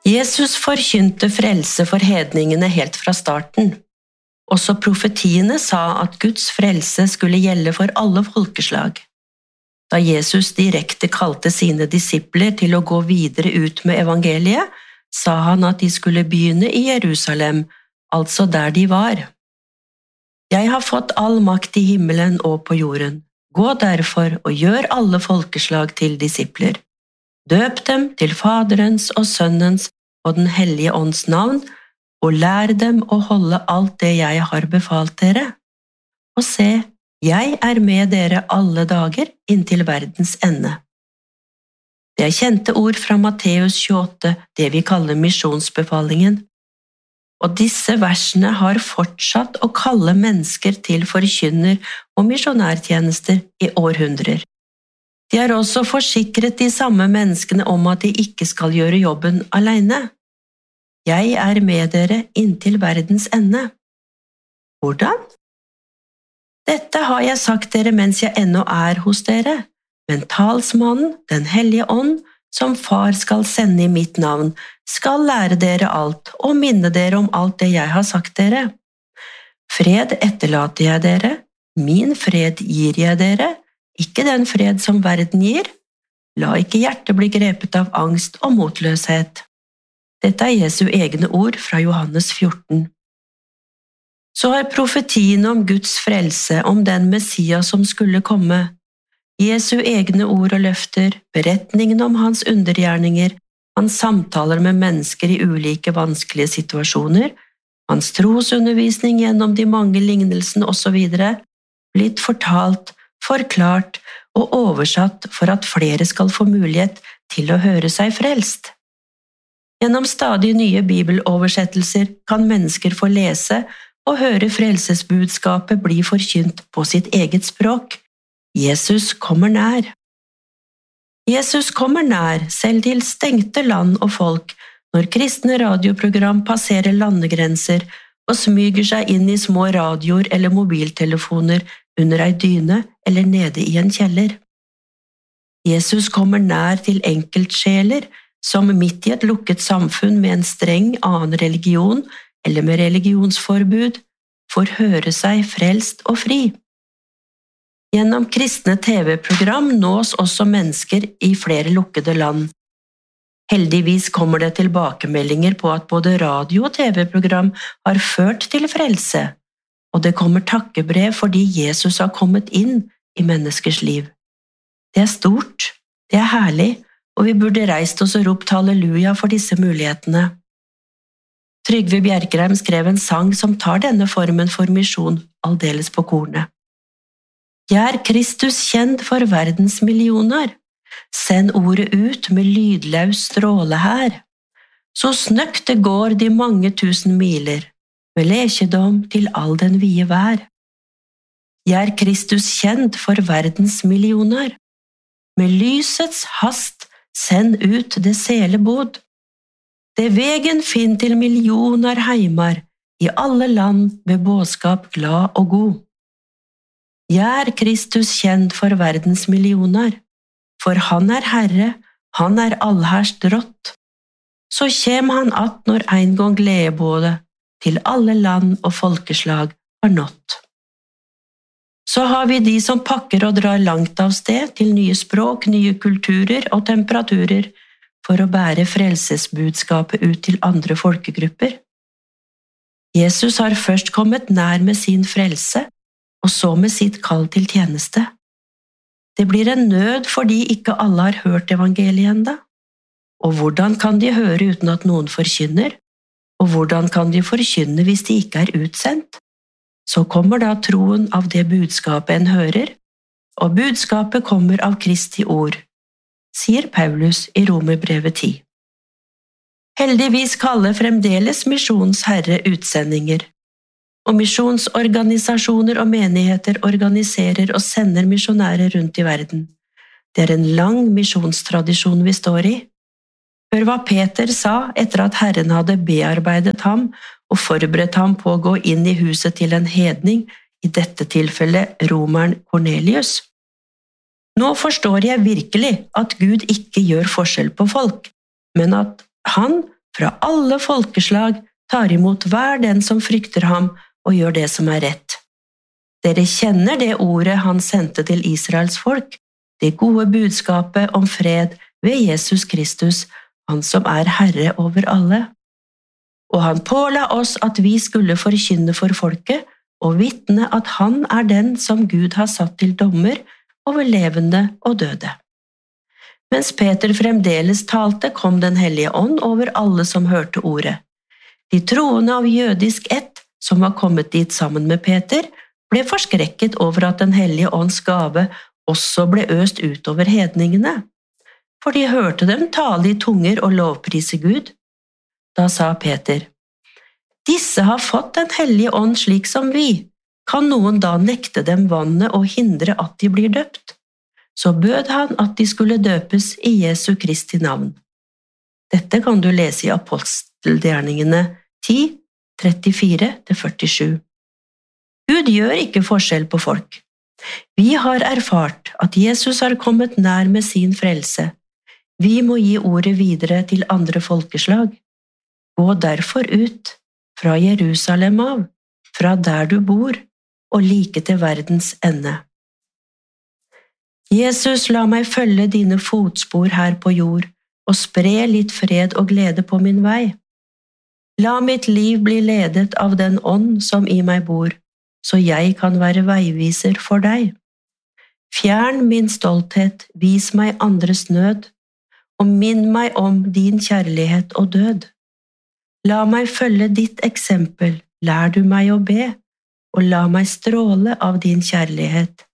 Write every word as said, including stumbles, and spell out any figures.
Jesus forkynte frelse for hedningene helt fra starten. Også profetiene sa at Guds frelse skulle gjelde for alle folkeslag. Da Jesus direkte kalte sine disipler til å gå videre ut med evangeliet, sa han at de skulle begynne i Jerusalem, altså der de var. Jeg har fått all makt i himmelen og på jorden. Gå derfor og gjør alle folkeslag til disipler. Døp dem til Faderens og Sønnens og Den hellige ånds navn, og lær dem å holde alt det jeg har befalt dere. Og se, jeg er med dere alle dager inntil verdens ende. Det er kjente ord fra Matteus tjueåtte, det vi kaller misjonsbefalingen. Og disse versene har fortsatt å kalle mennesker til forkynner- og misjonærtjenester i århundrer. De har også forsikret de samme menneskene om at de ikke skal gjøre jobben alene. Jeg er med dere inntil verdens ende. Hvordan? Dette har jeg sagt dere mens jeg ennå er hos dere, men talsmannen, Den hellige ånd, som far skal sende i mitt navn, skal lære dere alt og minne dere om alt det jeg har sagt dere. Fred etterlater jeg dere, min fred gir jeg dere, ikke den fred som verden gir. La ikke hjertet bli grepet av angst og motløshet. Dette er Jesu egne ord fra Johannes fjorten. Så har profetien om Guds frelse, om den Messias som skulle komme, Jesu egne ord og løfter, beretningen om hans undergjerninger, hans samtaler med mennesker i ulike vanskelige situasjoner, hans trosundervisning gjennom de mange lignelsene osv., blitt fortalt, forklart og oversatt for at flere skal få mulighet til å høre seg frelst. Gjennom stadig nye bibeloversettelser kan mennesker få lese og høre frelsesbudskapet bli forkynt på sitt eget språk. Jesus kommer nær. Jesus kommer nær, selv til stengte land og folk, når kristne radioprogram passerer landegrenser og smyger seg inn i små radioer eller mobiltelefoner under ei dyne eller nede i en kjeller. Jesus kommer nær til enkeltsjeler som midt i et lukket samfunn med en streng annen religion eller med religionsforbud får høre seg frelst og fri. Gjennom kristne T V-program nås også mennesker i flere lukkede land. Heldigvis kommer det tilbakemeldinger på at både radio- og T V-program har ført til frelse, og det kommer takkebrev fordi Jesus har kommet inn i menneskers liv. Det er stort, det er herlig, og vi burde reist oss og ropt halleluja for disse mulighetene. Trygve Bjerkreim skrev en sang som tar denne formen for misjon aldeles på kornet. Gjør Kristus kjent for verdens millioner, send ordet ut med lydløs stråle her, så snøkt det går de mange tusen miler, med lekedom til all den vide vær. Gjør Kristus kjent for verdens millioner, med lysets hast send ut det sele bod. Det vegen finn til millioner heimar, i alle land med bådskap glad og god. Gjør Kristus kjent for verdens millioner, for han er Herre, han er allherst rått. Så kjem han att når en gang gledebådet til alle land og folkeslag har nått. Så har vi de som pakker og drar langt av sted til nye språk, nye kulturer og temperaturer for å bære frelsesbudskapet ut til andre folkegrupper. Jesus har først kommet nær med sin frelse, og så med sitt kall til tjeneste. Det blir en nød fordi ikke alle har hørt evangeliet enda. Og hvordan kan de høre uten at noen forkynner? Og hvordan kan de forkynne hvis de ikke er utsendt? Så kommer da troen av det budskapet en hører, og budskapet kommer av Kristi ord, sier Paulus i Romerbrevet ti. Heldigvis kaller fremdeles misjonens herre utsendinger, og misjonsorganisasjoner og menigheter organiserer og sender misjonærer rundt i verden. Det er en lang misjonstradisjon vi står i. Hør hva Peter sa etter at Herren hadde bearbeidet ham og forberedt ham på å gå inn i huset til en hedning, i dette tilfellet romeren Cornelius. Nå forstår jeg virkelig at Gud ikke gjør forskjell på folk, men at han fra alle folkeslag tar imot hver den som frykter ham og gjør det som er rett. Dere kjenner det ordet han sendte til Israels folk, det gode budskapet om fred ved Jesus Kristus, han som er Herre over alle. Og han påla oss at vi skulle forkynne for folket og vitne at han er den som Gud har satt til dommer over levende og døde. Mens Peter fremdeles talte, kom den hellige ånd over alle som hørte ordet. De troende av jødisk ett, som var kommet dit sammen med Peter, ble forskrekket over at den hellige ånds gave også ble øst utover hedningene, for de hørte dem tale i tunger og lovprise Gud. Da sa Peter, «Disse har fått den hellige ånd slik som vi. Kan noen da nekte dem vannet og hindre at de blir døpt?» Så bød han at de skulle døpes i Jesu Kristi navn. Dette kan du lese i Apostelgjerningene ti, trettifire til førtisju. Gud gjør ikke forskjell på folk. Vi har erfart at Jesus har kommet nær med sin frelse. Vi må gi ordet videre til andre folkeslag. Gå derfor ut, fra Jerusalem av, fra der du bor, og like til verdens ende. Jesus, la meg følge dine fotspor her på jord, og spre litt fred og glede på min vei. La mitt liv bli ledet av den ånd som i meg bor, så jeg kan være veiviser for deg. Fjern min stolthet, vis meg andres nød, og minn meg om din kjærlighet og død. La meg følge ditt eksempel, lær du meg å be, og la meg stråle av din kjærlighet.